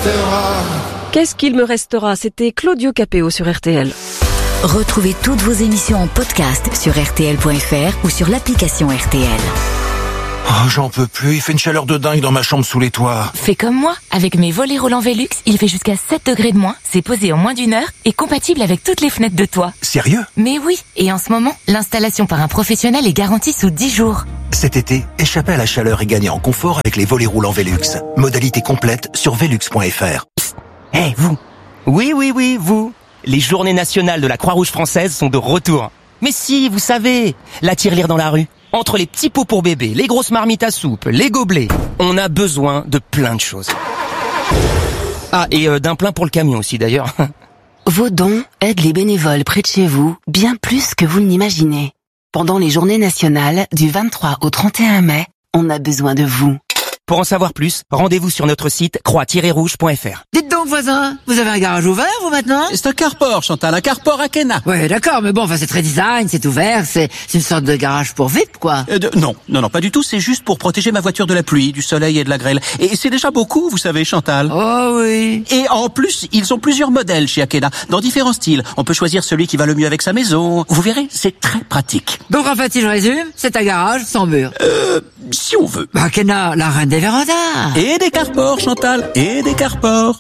Qu'est-ce qu'il me restera? C'était Claudio Capéo sur RTL. Retrouvez toutes vos émissions en podcast sur rtl.fr ou sur l'application RTL. Oh, j'en peux plus, il fait une chaleur de dingue dans ma chambre sous les toits. Fais comme moi, avec mes volets roulants Velux, il fait jusqu'à 7 degrés de moins, c'est posé en moins d'une heure et compatible avec toutes les fenêtres de toit. Sérieux? Mais oui, et en ce moment, l'installation par un professionnel est garantie sous 10 jours. Cet été, échappez à la chaleur et gagnez en confort avec les volets roulants Velux. Modalité complète sur velux.fr. Hey, vous! Oui, vous! Les journées nationales de la Croix-Rouge française sont de retour. Mais si, vous savez, la tirelire dans la rue. Entre les petits pots pour bébé, les grosses marmites à soupe, les gobelets, on a besoin de plein de choses. Ah, et d'un plein pour le camion aussi d'ailleurs. Vos dons aident les bénévoles près de chez vous bien plus que vous ne l'imaginez. Pendant les journées nationales du 23 au 31 mai, on a besoin de vous. Pour en savoir plus, rendez-vous sur notre site croix-rouge.fr. Dites donc, voisin, vous avez un garage ouvert, vous, maintenant? C'est un carport, Chantal, un carport à Kena. Ouais, d'accord, mais bon, enfin, c'est très design, c'est ouvert, c'est une sorte de garage pour VIP, quoi. Non, pas du tout, c'est juste pour protéger ma voiture de la pluie, du soleil et de la grêle. Et c'est déjà beaucoup, vous savez, Chantal. Oh oui. Et en plus, ils ont plusieurs modèles chez Akena, dans différents styles. On peut choisir celui qui va le mieux avec sa maison. Vous verrez, c'est très pratique. Donc, en fait, si je résume, c'est un garage sans mur. Si on veut. Bah, Akena, la reine des vérandas. Et des carports, Chantal, et des carports.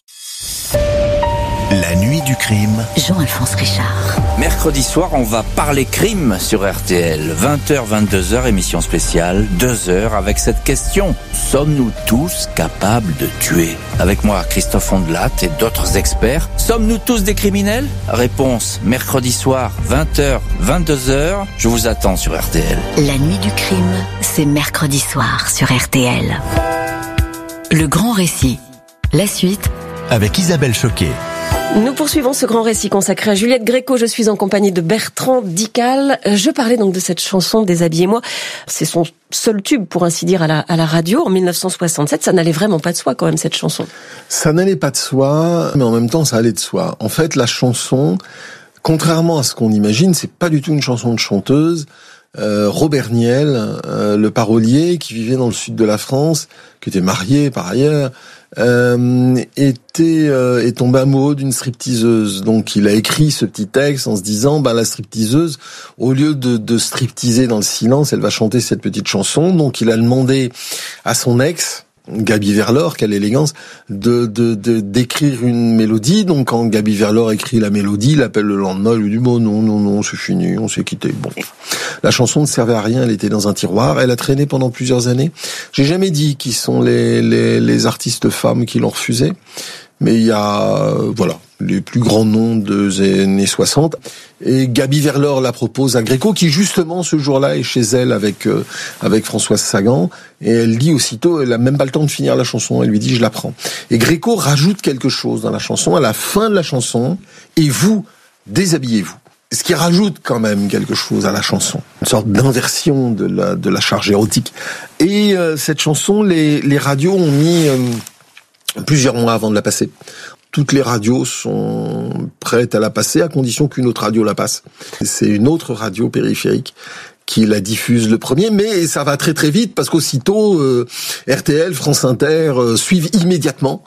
La nuit du crime. Jean-Alphonse Richard. Mercredi soir, on va parler crime sur RTL. 20h, 22h, émission spéciale, 2 heures avec cette question. Sommes-nous tous capables de tuer? Avec moi, Christophe Ondelat et d'autres experts. Sommes-nous tous des criminels? Réponse, mercredi soir, 20h, 22h. Je vous attends sur RTL. La nuit du crime, c'est mercredi soir sur RTL. Le grand récit. La suite avec Isabelle Choquet. Nous poursuivons ce grand récit consacré à Juliette Gréco. Je suis en compagnie de Bertrand Dical. Je parlais donc de cette chanson Déshabillez-moi. C'est son seul tube, pour ainsi dire, à la radio en 1967. Ça n'allait vraiment pas de soi quand même, cette chanson. Ça n'allait pas de soi, mais en même temps ça allait de soi. En fait, la chanson, contrairement à ce qu'on imagine, c'est pas du tout une chanson de chanteuse. Robert Niel, le parolier qui vivait dans le sud de la France, qui était marié par ailleurs, est tombé amoureux d'une stripteaseuse. Donc il a écrit ce petit texte en se disant, la stripteaseuse, au lieu de stripteaser dans le silence, elle va chanter cette petite chanson. Donc il a demandé à son ex, Gaby Verlor, quelle élégance, d'écrire une mélodie. Donc quand Gaby Verlor écrit la mélodie, il appelle le lendemain, il lui dit non, c'est fini, on s'est quitté. Bon, la chanson ne servait à rien, elle était dans un tiroir, elle a traîné pendant plusieurs années. J'ai jamais dit qui sont les artistes femmes qui l'ont refusé, mais il y a les plus grands noms des années 60. Et Gaby Verlor la propose à Gréco, qui justement ce jour-là est chez elle avec Françoise Sagan. Et elle dit aussitôt, elle a même pas le temps de finir la chanson, elle lui dit je la prends. Et Gréco rajoute quelque chose dans la chanson, à la fin de la chanson, et vous, déshabillez-vous. Ce qui rajoute quand même quelque chose à la chanson, une sorte d'inversion de la charge érotique. Et cette chanson, les radios ont mis plusieurs mois avant de la passer. Toutes les radios sont prêtes à la passer, à condition qu'une autre radio la passe. C'est une autre radio périphérique qui la diffuse le premier, mais ça va très très vite, parce qu'aussitôt, RTL, France Inter suivent immédiatement,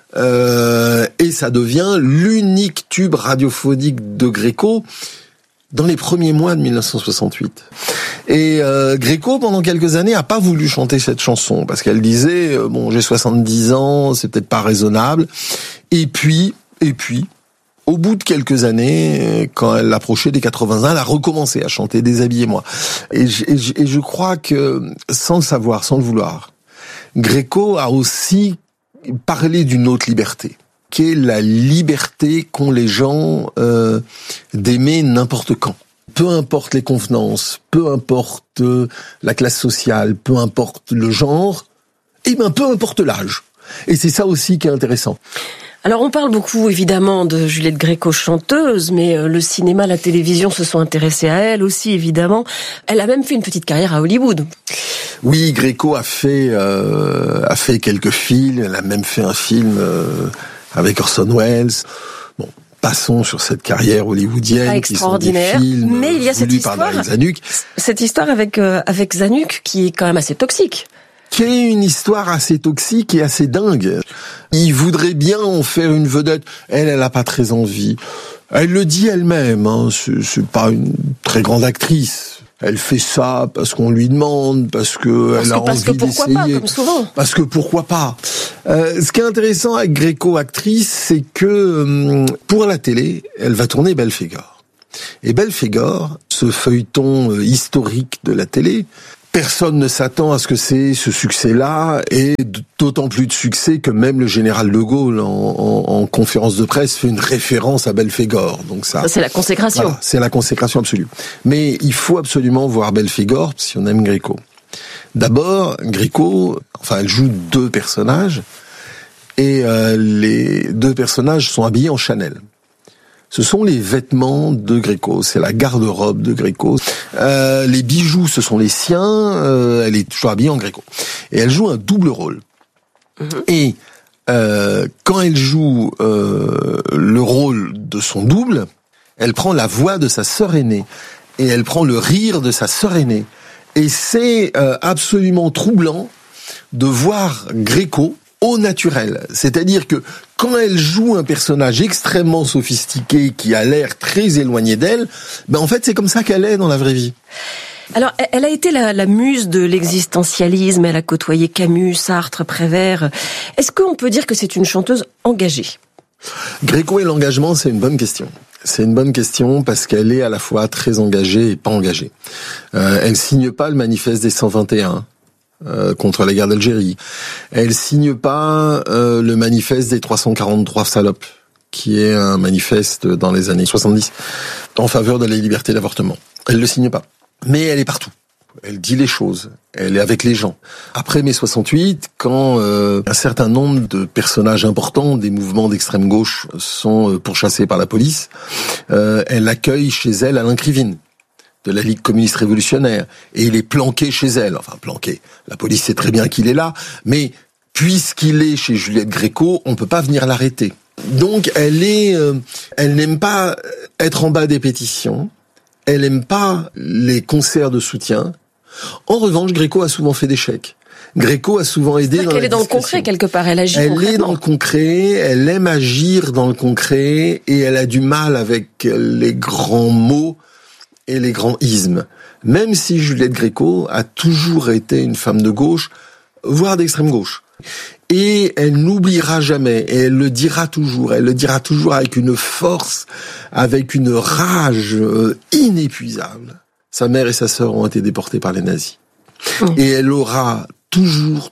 et ça devient l'unique tube radiophonique de Gréco dans les premiers mois de 1968. Et Gréco, pendant quelques années, a pas voulu chanter cette chanson, parce qu'elle disait, j'ai 70 ans, c'est peut-être pas raisonnable. Et puis, au bout de quelques années, quand elle approchait des 80 ans, elle a recommencé à chanter Déshabillez-moi. Et je crois que, sans le savoir, sans le vouloir, Gréco a aussi parlé d'une autre liberté, qui est la liberté qu'ont les gens d'aimer n'importe quand. Peu importe les convenances, peu importe la classe sociale, peu importe le genre, peu importe l'âge. Et c'est ça aussi qui est intéressant. Alors on parle beaucoup évidemment de Juliette Gréco chanteuse, mais le cinéma, la télévision se sont intéressés à elle aussi évidemment. Elle a même fait une petite carrière à Hollywood. Oui, Gréco a fait quelques films. Elle a même fait un film avec Orson Welles. Bon, passons sur cette carrière hollywoodienne. Pas extraordinaire, qui sont des films mais il y a cette histoire. Zanuck. Cette histoire avec Zanuck qui est quand même assez toxique. qui est une histoire assez toxique et assez dingue. Il voudrait bien en faire une vedette. Elle a pas très envie. Elle le dit elle-même, hein. C'est pas une très grande actrice. Elle fait ça parce qu'on lui demande, parce que elle a envie d'essayer. Parce que pourquoi pas, comme souvent. Parce que pourquoi pas. Ce qui est intéressant avec Gréco, actrice, c'est que pour la télé, elle va tourner Belphégor. Et Belphégor, ce feuilleton historique de la télé, personne ne s'attend à ce que c'est ce succès-là, et d'autant plus de succès que même le général de Gaulle, en conférence de presse, fait une référence à Belphégor. Donc ça c'est la consécration. Voilà, c'est la consécration absolue. Mais il faut absolument voir Belphégor si on aime Gréco. D'abord, Gréco, elle joue deux personnages, et les deux personnages sont habillés en Chanel. Ce sont les vêtements de Gréco, c'est la garde-robe de Gréco. Les bijoux, ce sont les siens, elle est toujours habillée en Gréco. Et elle joue un double rôle. Et quand elle joue le rôle de son double, elle prend la voix de sa sœur aînée, et elle prend le rire de sa sœur aînée. Et c'est absolument troublant de voir Gréco au naturel. C'est-à-dire que quand elle joue un personnage extrêmement sophistiqué qui a l'air très éloigné d'elle, en fait c'est comme ça qu'elle est dans la vraie vie. Alors, elle a été la muse de l'existentialisme, elle a côtoyé Camus, Sartre, Prévert. Est-ce qu'on peut dire que c'est une chanteuse engagée ? Gréco et l'engagement, c'est une bonne question. C'est une bonne question parce qu'elle est à la fois très engagée et pas engagée. Elle signe pas le manifeste des 121. Contre la guerre d'Algérie. Elle signe pas le manifeste des 343 salopes, qui est un manifeste dans les années 70 en faveur de la liberté d'avortement. Elle le signe pas. Mais elle est partout. Elle dit les choses. Elle est avec les gens. Après mai 68, quand un certain nombre de personnages importants des mouvements d'extrême gauche sont pourchassés par la police, elle accueille chez elle Alain Krivine, de la Ligue communiste révolutionnaire, et il est planqué chez elle. Enfin, planqué. La police sait très bien qu'il est là, mais puisqu'il est chez Juliette Gréco, on peut pas venir l'arrêter. Donc, elle n'aime pas être en bas des pétitions, elle n'aime pas les concerts de soutien. En revanche, Gréco a souvent fait des chèques. Gréco a souvent aidé dans la discussion. Elle est dans le concret, quelque part, elle agit concrètement. Elle est dans le concret, elle aime agir dans le concret, et elle a du mal avec les grands mots et les grands ismes. Même si Juliette Gréco a toujours été une femme de gauche, voire d'extrême gauche. Et elle n'oubliera jamais, et elle le dira toujours avec une force, avec une rage inépuisable. Sa mère et sa sœur ont été déportées par les nazis. Et elle aura toujours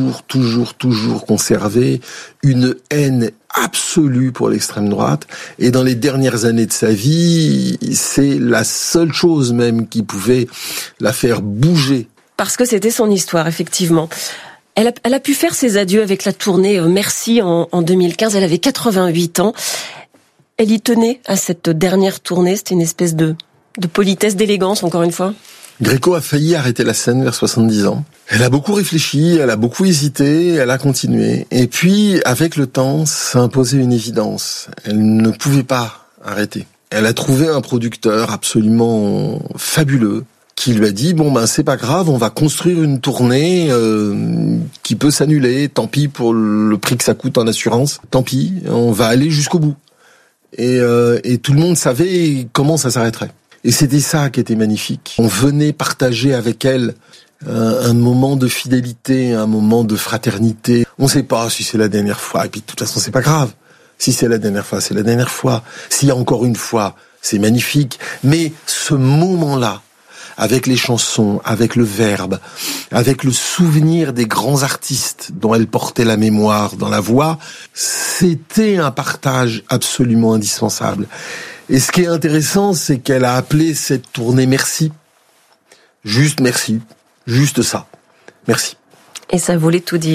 conservé une haine absolue pour l'extrême droite, et dans les dernières années de sa vie, c'est la seule chose même qui pouvait la faire bouger. Parce que c'était son histoire, effectivement. Elle a pu faire ses adieux avec la tournée Merci en 2015, elle avait 88 ans. Elle y tenait à cette dernière tournée, c'était une espèce de politesse, d'élégance, encore une fois. Gréco a failli arrêter la scène vers 70 ans. Elle a beaucoup réfléchi, elle a beaucoup hésité, elle a continué. Et puis, avec le temps, ça a imposé une évidence. Elle ne pouvait pas arrêter. Elle a trouvé un producteur absolument fabuleux qui lui a dit, c'est pas grave, on va construire une tournée qui peut s'annuler. Tant pis pour le prix que ça coûte en assurance. Tant pis, on va aller jusqu'au bout. Et tout le monde savait comment ça s'arrêterait. Et c'était ça qui était magnifique. On venait partager avec elle un moment de fidélité, un moment de fraternité. On ne sait pas si c'est la dernière fois, et puis de toute façon c'est pas grave. Si c'est la dernière fois, c'est la dernière fois. S'il y a encore une fois, c'est magnifique. Mais ce moment-là, avec les chansons, avec le verbe, avec le souvenir des grands artistes dont elle portait la mémoire dans la voix, c'était un partage absolument indispensable. Et ce qui est intéressant, c'est qu'elle a appelé cette tournée Merci. Juste merci. Juste ça. Merci. Et ça voulait tout dire.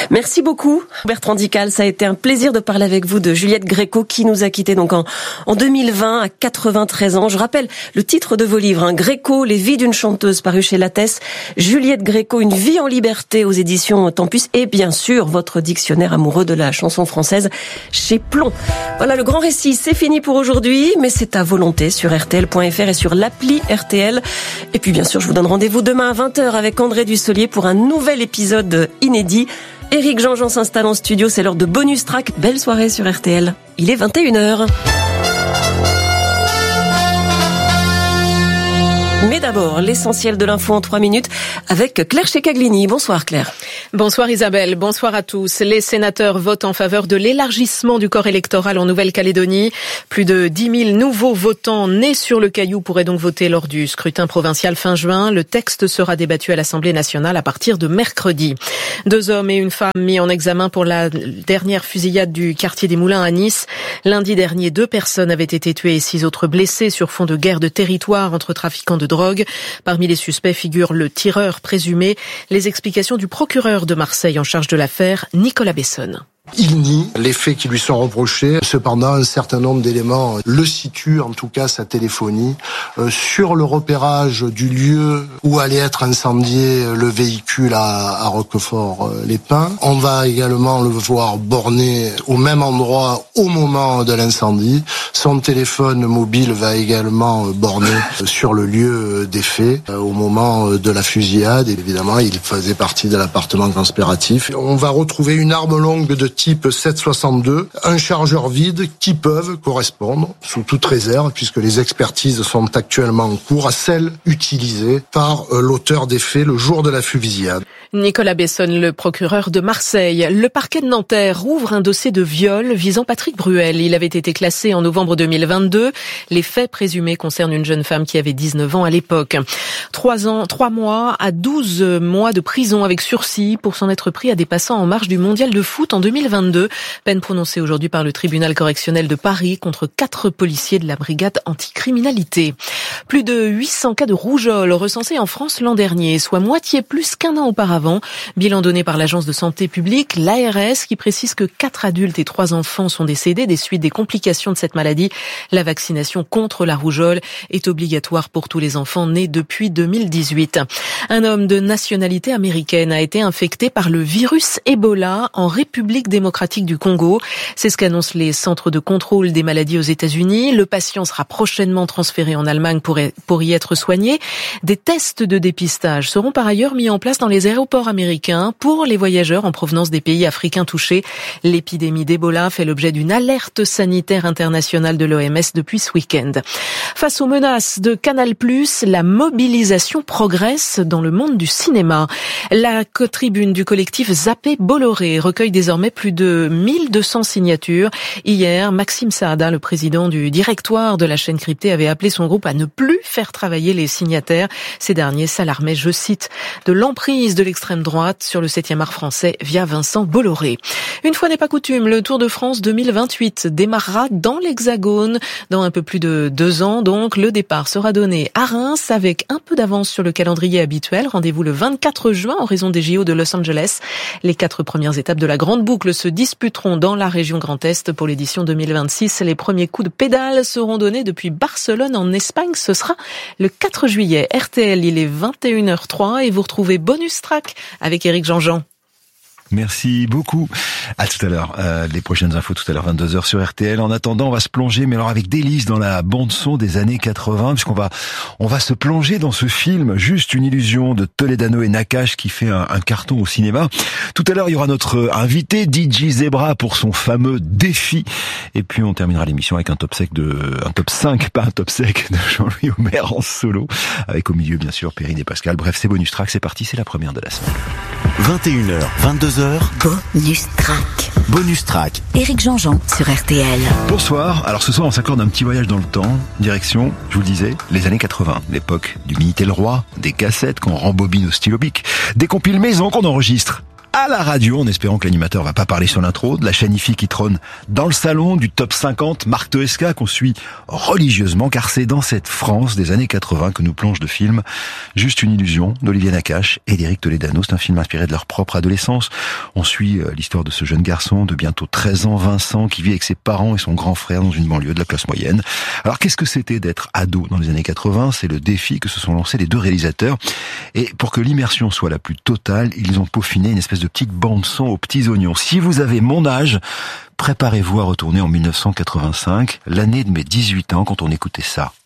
Merci beaucoup, Bertrand Dical. Ça a été un plaisir de parler avec vous de Juliette Gréco qui nous a quittés donc en 2020 à 93 ans. Je rappelle le titre de vos livres, Gréco, les vies d'une chanteuse, paru chez Lattès. Juliette Gréco, une vie en liberté aux éditions Tempus. Et bien sûr, votre dictionnaire amoureux de la chanson française chez Plomb. Voilà, le grand récit, c'est fini pour aujourd'hui, mais c'est à volonté sur RTL.fr et sur l'appli RTL. Et puis bien sûr, je vous donne rendez-vous demain à 20h avec André Dussolier pour un nouvel épisode inédit. Éric Jean-Jean s'installe en studio, c'est l'heure de Bonus Track. Belle soirée sur RTL. Il est 21h. Mais d'abord, l'essentiel de l'info en 3 minutes avec Claire Checaglini. Bonsoir Claire. Bonsoir Isabelle, bonsoir à tous. Les sénateurs votent en faveur de l'élargissement du corps électoral en Nouvelle-Calédonie. Plus de 10 000 nouveaux votants nés sur le Caillou pourraient donc voter lors du scrutin provincial fin juin. Le texte sera débattu à l'Assemblée nationale à partir de mercredi. 2 hommes et une femme mis en examen pour la dernière fusillade du quartier des Moulins à Nice. Lundi dernier, 2 personnes avaient été tuées et 6 autres blessées sur fond de guerre de territoire entre trafiquants de drogue. Parmi les suspects figure le tireur présumé. Les explications du procureur de Marseille en charge de l'affaire, Nicolas Besson. Il nie les faits qui lui sont reprochés. Cependant, un certain nombre d'éléments le situent, en tout cas sa téléphonie, sur le repérage du lieu où allait être incendié le véhicule à Roquefort-les-Pins. On va également le voir borné au même endroit au moment de l'incendie. Son téléphone mobile va également borner sur le lieu des faits au moment de la fusillade. Et évidemment, il faisait partie de l'appartement conspiratif. On va retrouver une arme longue de type 7,62, un chargeur vide qui peuvent correspondre, sous toute réserve, puisque les expertises sont actuellement en cours, à celles utilisées par l'auteur des faits le jour de la fusillade. Nicolas Besson, le procureur de Marseille. Le parquet de Nanterre rouvre un dossier de viol visant Patrick Bruel. Il avait été classé en novembre 2022. Les faits présumés concernent une jeune femme qui avait 19 ans à l'époque. 3 mois à 12 mois de prison avec sursis pour s'en être pris à des passants en marge du mondial de foot en 2022. Peine prononcée aujourd'hui par le tribunal correctionnel de Paris contre 4 policiers de la brigade anticriminalité. Plus de 800 cas de rougeole recensés en France l'an dernier, soit moitié plus qu'un an auparavant. Bilan donné par l'Agence de santé publique, l'ARS, qui précise que 4 adultes et 3 enfants sont décédés des suites des complications de cette maladie. La vaccination contre la rougeole est obligatoire pour tous les enfants nés depuis 2018. Un homme de nationalité américaine a été infecté par le virus Ebola en République démocratique du Congo. C'est ce qu'annoncent les centres de contrôle des maladies aux États-Unis. Le patient sera prochainement transféré en Allemagne pour y être soigné. Des tests de dépistage seront par ailleurs mis en place dans les aéroports américains pour les voyageurs en provenance des pays africains touchés. L'épidémie d'Ebola fait l'objet d'une alerte sanitaire internationale de l'OMS depuis ce week-end. Face aux menaces de Canal+, la mobilisation progresse dans le monde du cinéma. La tribune du collectif Zappé Bolloré recueille désormais plus de 1200 signatures. Hier, Maxime Saada, le président du directoire de la chaîne cryptée, avait appelé son groupe à ne plus faire travailler les signataires. Ces derniers s'alarmaient, je cite, de l'emprise de l'extrême droite sur le 7e art français via Vincent Bolloré. Une fois n'est pas coutume, le Tour de France 2028 démarrera dans l'Hexagone dans un peu plus de 2 ans. Donc, le départ sera donné à Reims avec un peu d'avance sur le calendrier habituel. Rendez-vous le 24 juin en raison des JO de Los Angeles. Les 4 premières étapes de la Grande Boucle se disputeront dans la région Grand Est pour l'édition 2026. Les premiers coups de pédale seront donnés depuis Barcelone en Espagne. Ce sera le 4 juillet. RTL, il est 21h03 et vous retrouvez Bonus Track avec Éric Jean-Jean. Merci beaucoup. À tout à l'heure. Les prochaines infos tout à l'heure, 22h sur RTL. En attendant, on va se plonger, mais alors avec délice, dans la bande-son des années 80, puisqu'on va se plonger dans ce film, Juste une illusion, de Toledano et Nakache, qui fait un carton au cinéma. Tout à l'heure, il y aura notre invité, DJ Zebra, pour son fameux défi. Et puis, on terminera l'émission avec un top 5, pas un top sec, de Jean-Louis Homer en solo. Avec au milieu, bien sûr, Perrine et Pascal. Bref, c'est Bonus Track, c'est parti, c'est la première de la semaine. 21h, 22h. Bonus Track. Bonus Track. Éric Jean-Jean sur RTL. Bonsoir. Alors ce soir, on s'accorde un petit voyage dans le temps. Direction, je vous le disais, les années 80. L'époque du Minitel Roi, des cassettes qu'on rembobine au stylo bic, des compiles maison qu'on enregistre à la radio, en espérant que l'animateur va pas parler sur l'intro, de la chaîne IFI qui trône dans le salon, du top 50, Marc Toesca qu'on suit religieusement, car c'est dans cette France des années 80 que nous plonge le film Juste une illusion d'Olivier Nakache et d'Éric Toledano. C'est un film inspiré de leur propre adolescence. On suit l'histoire de ce jeune garçon de bientôt 13 ans, Vincent, qui vit avec ses parents et son grand frère dans une banlieue de la classe moyenne. Alors qu'est-ce que c'était d'être ado dans les années 80 ? C'est le défi que se sont lancés les deux réalisateurs. Et pour que l'immersion soit la plus totale, ils ont peaufiné une espèce de petite bande-son aux petits oignons. Si vous avez mon âge, préparez-vous à retourner en 1985, l'année de mes 18 ans quand on écoutait ça.